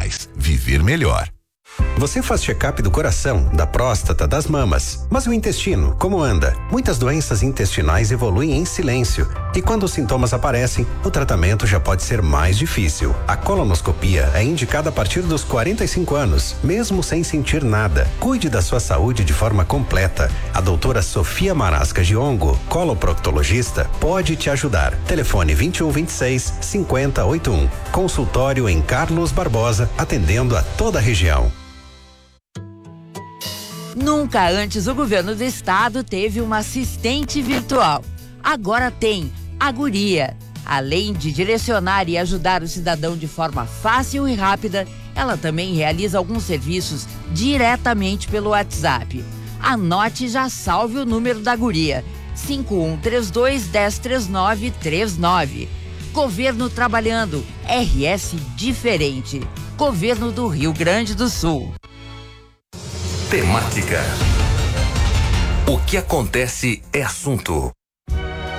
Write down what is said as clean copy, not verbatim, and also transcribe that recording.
Viver melhor. Você faz check-up do coração, da próstata, das mamas. Mas e o intestino, como anda? Muitas doenças intestinais evoluem em silêncio. E quando os sintomas aparecem, o tratamento já pode ser mais difícil. A colonoscopia é indicada a partir dos 45 anos, mesmo sem sentir nada. Cuide da sua saúde de forma completa. A doutora Sofia Marasca Giongo, coloproctologista, pode te ajudar. Telefone 2126-5081. Consultório em Carlos Barbosa, atendendo a toda a região. Nunca antes o governo do estado teve uma assistente virtual. Agora tem a Guria. Além de direcionar e ajudar o cidadão de forma fácil e rápida, ela também realiza alguns serviços diretamente pelo WhatsApp. Anote e já salve o número da Guria: 5132-103939. Governo trabalhando, RS diferente. Governo do Rio Grande do Sul. Temática. O que acontece é assunto.